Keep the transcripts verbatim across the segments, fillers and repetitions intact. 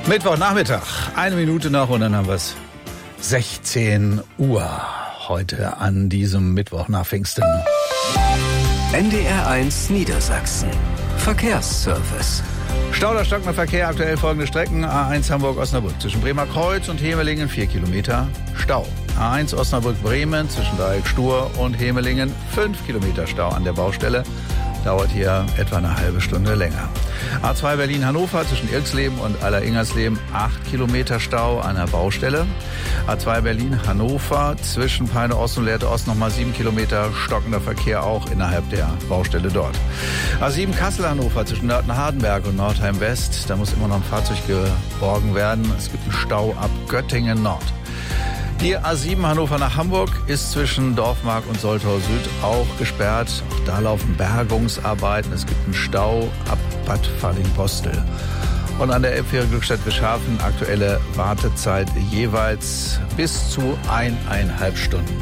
Mittwochnachmittag, eine Minute noch und dann haben wir es. sechzehn Uhr heute an diesem Mittwoch nach Pfingsten. N D R eins Niedersachsen. Verkehrsservice. Stau oder stockender Verkehr, aktuell folgende Strecken. A eins Hamburg-Osnabrück zwischen Bremer Kreuz und Hemelingen vier Kilometer Stau. A eins Osnabrück-Bremen zwischen Dreieck Stur und Hemelingen fünf Kilometer Stau an der Baustelle. Dauert hier etwa eine halbe Stunde länger. A zwei Berlin-Hannover zwischen Irxleben und Aller-Ingersleben acht Kilometer Stau an der Baustelle. A zwei Berlin-Hannover zwischen Peine Ost und Lehrte Ost nochmal sieben Kilometer stockender Verkehr auch innerhalb der Baustelle dort. A sieben Kassel-Hannover zwischen Nörten-Hardenberg und Nordheim-West. Da muss immer noch ein Fahrzeug geborgen werden. Es gibt einen Stau ab Göttingen-Nord. Die A sieben Hannover nach Hamburg ist zwischen Dorfmark und Soltau Süd auch gesperrt. Auch da laufen Bergungsarbeiten. Es gibt einen Stau ab Bad Falling-Postel. Und an der Elbfähre Glückstadt-Wischhafen aktuelle Wartezeit jeweils bis zu eineinhalb Stunden.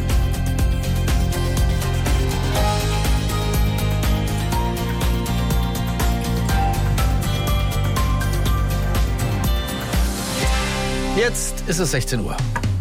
Jetzt ist es sechzehn Uhr.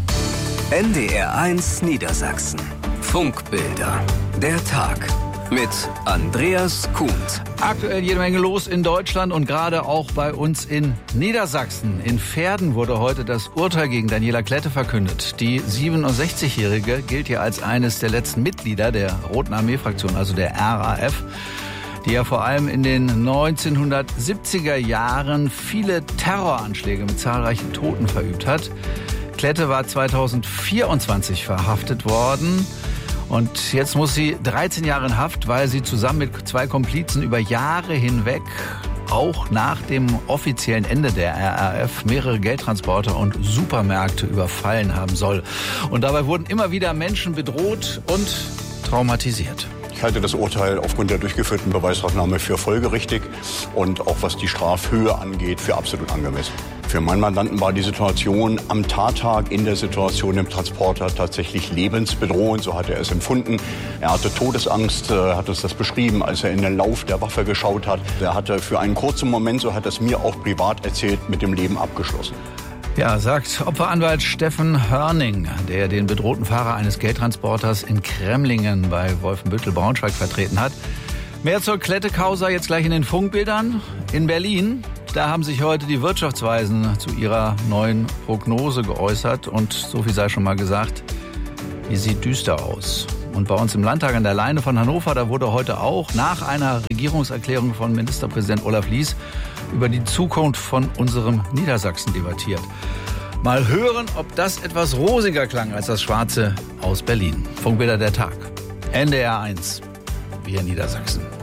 N D R eins Niedersachsen. Funkbilder. Der Tag. Mit Andreas Kuhns. Aktuell jede Menge los in Deutschland und gerade auch bei uns in Niedersachsen. In Verden wurde heute das Urteil gegen Daniela Klette verkündet. Die siebenundsechzigjährige gilt hier als eines der letzten Mitglieder der Roten Armee-Fraktion, also der R A F, die ja vor allem in den neunzehnhundertsiebziger Jahren viele Terroranschläge mit zahlreichen Toten verübt hat. Klette war zweitausendvierundzwanzig verhaftet worden und jetzt muss sie dreizehn Jahre in Haft, weil sie zusammen mit zwei Komplizen über Jahre hinweg, auch nach dem offiziellen Ende der R A F, mehrere Geldtransporter und Supermärkte überfallen haben soll. Und dabei wurden immer wieder Menschen bedroht und traumatisiert. Ich halte das Urteil aufgrund der durchgeführten Beweisaufnahme für folgerichtig und auch was die Strafhöhe angeht, für absolut angemessen. Für meinen Mandanten war die Situation am Tattag in der Situation im Transporter tatsächlich lebensbedrohend, so hat er es empfunden. Er hatte Todesangst, hat uns das beschrieben, als er in den Lauf der Waffe geschaut hat. Er hatte für einen kurzen Moment, so hat er es mir auch privat erzählt, mit dem Leben abgeschlossen. Ja, sagt Opferanwalt Steffen Hörning, der den bedrohten Fahrer eines Geldtransporters in Kremlingen bei Wolfenbüttel-Braunschweig vertreten hat. Mehr zur Klette-Causa jetzt gleich in den Funkbildern. In Berlin, da haben sich heute die Wirtschaftsweisen zu ihrer neuen Prognose geäußert. Und so viel sei schon mal gesagt, die sieht düster aus. Und bei uns im Landtag an der Leine von Hannover, da wurde heute auch nach einer Regierungserklärung von Ministerpräsident Olaf Lies über die Zukunft von unserem Niedersachsen debattiert. Mal hören, ob das etwas rosiger klang als das Schwarze aus Berlin. Funkbilder der Tag. N D R eins. Wir Niedersachsen.